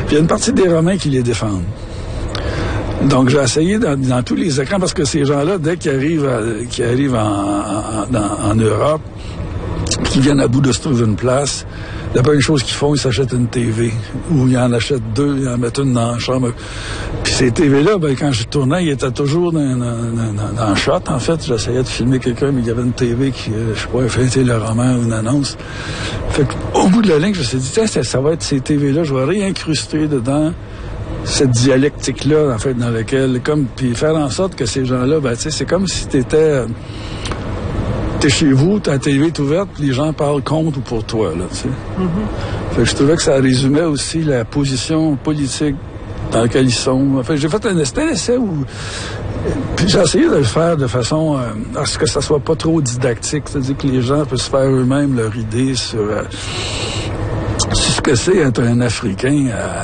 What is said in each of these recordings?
il y a une partie des Romains qui les défendent. Donc, j'ai essayé dans tous les écrans, parce que ces gens-là, dès qu'ils arrivent en Europe, qui viennent à bout de se trouver une place, la première chose qu'ils font, ils s'achètent une TV. Ou ils en achètent deux, ils en mettent une dans la chambre. Puis ces TV-là, quand je tournais, ils étaient toujours dans le shot, en fait. J'essayais de filmer quelqu'un, mais il y avait une TV qui, je sais pas, fêtait le roman ou une annonce. Fait qu'au bout de la ligne, je me suis dit, ça va être ces TV-là, je vais réincruster dedans cette dialectique-là, en fait, dans laquelle, puis faire en sorte que ces gens-là, c'est comme si t'es chez vous, ta TV est ouverte, puis les gens parlent contre ou pour toi, là, tu sais. Mm-hmm. Fait que je trouvais que ça résumait aussi la position politique dans laquelle ils sont. Enfin, j'ai fait un essai où... Puis j'ai essayé de le faire de façon à ce que ça soit pas trop didactique, c'est-à-dire que les gens puissent faire eux-mêmes leur idée sur ce que c'est être un Africain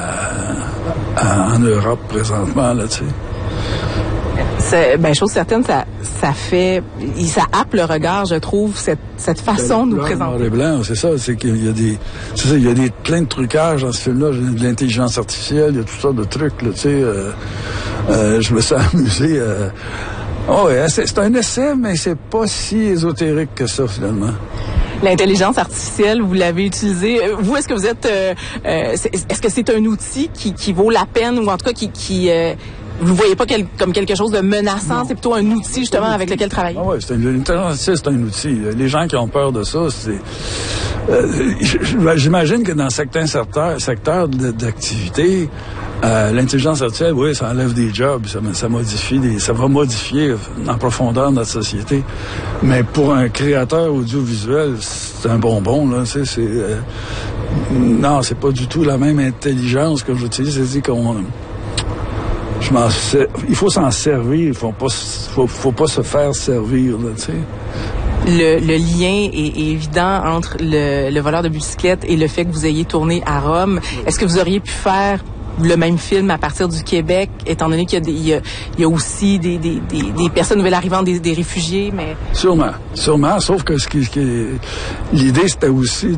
en Europe présentement, là, tu sais. Chose certaine, ça happe le regard, je trouve, cette façon de nous présenter. Noir et blanc, c'est ça, c'est qu'il y a plein de trucages dans ce film-là, de l'intelligence artificielle, il y a toutes sortes de trucs, là, tu sais, je me suis amusé, c'est un essai, mais c'est pas si ésotérique que ça, finalement. L'intelligence artificielle, vous l'avez utilisée. Vous, est-ce que vous êtes... est-ce que c'est un outil qui vaut la peine, ou en tout cas qui vous ne voyez pas comme quelque chose de menaçant? Non. C'est plutôt un outil, justement, avec lequel travailler. Ah oui, l'intelligence artificielle, c'est un outil. Les gens qui ont peur de ça, c'est... j'imagine que dans certains secteurs d'activité, l'intelligence artificielle, oui, ça enlève des jobs, ça va modifier en profondeur notre société. Mais pour un créateur audiovisuel, c'est un bonbon, là, tu sais, non, c'est pas du tout la même intelligence que j'utilise. C'est-à-dire il faut s'en servir, il faut pas se faire servir, là, tu sais. Le lien est évident entre le voleur de bicyclette et le fait que vous ayez tourné à Rome. Est-ce que vous auriez pu faire le même film à partir du Québec, étant donné qu'il y a aussi des personnes nouvelles arrivantes, des réfugiés, mais... Sûrement, sauf que l'idée, c'était aussi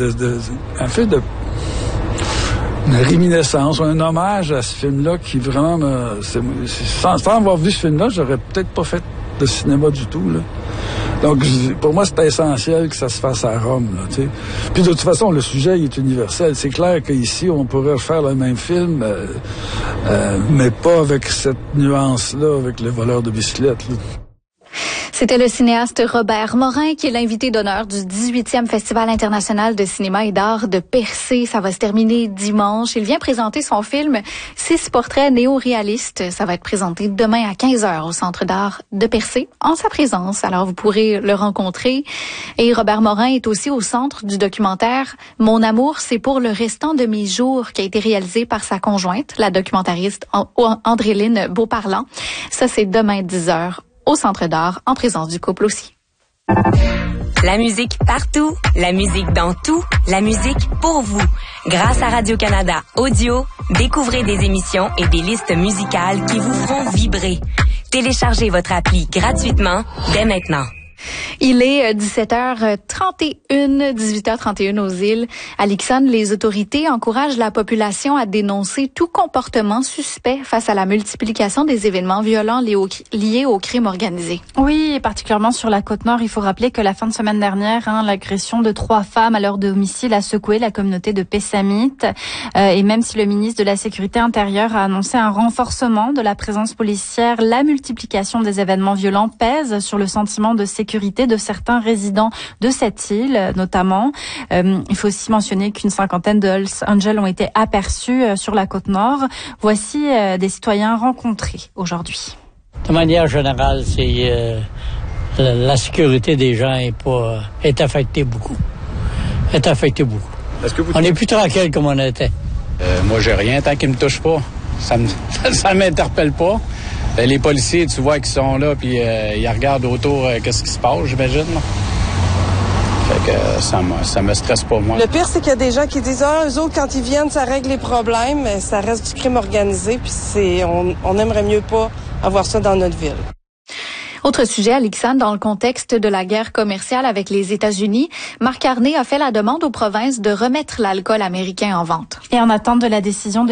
une réminiscence, un hommage à ce film-là qui vraiment sans avoir vu ce film-là, j'aurais peut-être pas fait de cinéma du tout, là. Donc, pour moi, c'était essentiel que ça se fasse à Rome, là, tu sais. Puis de toute façon, le sujet il est universel. C'est clair qu'ici, on pourrait faire le même film, mais pas avec cette nuance-là, avec le voleur de bicyclette, là. C'était le cinéaste Robert Morin qui est l'invité d'honneur du 18e Festival international de cinéma et d'art de Percé. Ça va se terminer dimanche. Il vient présenter son film 6 portraits néo-réalistes. Ça va être présenté demain à 15h au Centre d'art de Percé en sa présence. Alors vous pourrez le rencontrer. Et Robert Morin est aussi au centre du documentaire Mon amour, c'est pour le restant de mes jours, qui a été réalisé par sa conjointe, la documentariste Andréline Beauparlant. Ça, c'est demain 10h. Au Centre d'art, en présence du couple aussi. La musique partout, la musique dans tout, la musique pour vous. Grâce à Radio-Canada Audio, découvrez des émissions et des listes musicales qui vous feront vibrer. Téléchargez votre appli gratuitement dès maintenant. Il est 17h31, 18h31 aux îles. À Lixon, les autorités encouragent la population à dénoncer tout comportement suspect face à la multiplication des événements violents liés au crime organisé. Oui, et particulièrement sur la Côte-Nord. Il faut rappeler que la fin de semaine dernière, l'agression de 3 femmes à leur domicile a secoué la communauté de Pessamit. Et même si le ministre de la Sécurité intérieure a annoncé un renforcement de la présence policière, la multiplication des événements violents pèse sur le sentiment de sécurité de certains résidents de cette île, notamment. Il faut aussi mentionner qu'une cinquantaine de Hells Angels ont été aperçus sur la Côte-Nord. Voici des citoyens rencontrés aujourd'hui. De manière générale, c'est la sécurité des gens est affectée beaucoup. On est plus tranquille comme on était. Moi, j'ai rien tant qu'ils me touchent pas. Ça m'interpelle pas. Les policiers, tu vois, qui sont là, puis ils regardent autour qu'est-ce qui se passe, j'imagine. Fait que ça me stresse pas, moi. Le pire, c'est qu'il y a des gens qui disent « eux autres, quand ils viennent, ça règle les problèmes, mais ça reste du crime organisé, puis on aimerait mieux pas avoir ça dans notre ville. » Autre sujet, Alexandre, dans le contexte de la guerre commerciale avec les États-Unis, Marc Carney a fait la demande aux provinces de remettre l'alcool américain en vente. Et en attente de la décision de